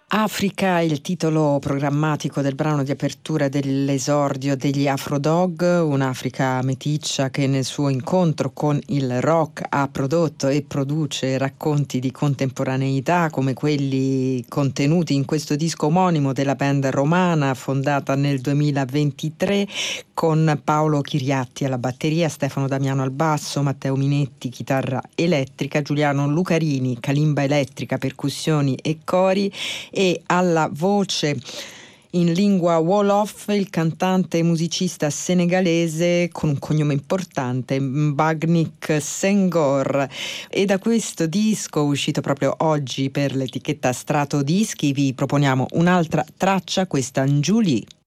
Africa, il titolo programmatico del brano di apertura dell'esordio degli Afrodog, un'Africa meticcia che nel suo incontro con il rock ha prodotto e produce racconti di contemporaneità come quelli contenuti in questo disco omonimo della band romana fondata nel 2023 con Paolo Chiriatti alla batteria, Stefano Damiano al basso, Matteo Minetti chitarra elettrica, Giuliano Lucarini calimba elettrica, percussioni e cori, e alla voce in lingua Wolof il cantante e musicista senegalese con un cognome importante, Mbagnick Senghor. E da questo disco uscito proprio oggi per l'etichetta Strato Dischi vi proponiamo un'altra traccia, questa Njuli.